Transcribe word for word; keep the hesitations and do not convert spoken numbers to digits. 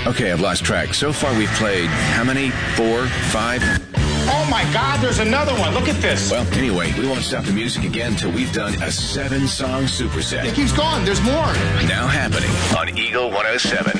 Okay, I've lost track. So far we've played how many? Four? Five? Oh my God, there's another one. Look at this. Well, anyway, we won't stop the music again until we've done a seven-song superset. It keeps going. There's more. Now happening on Eagle one oh seven.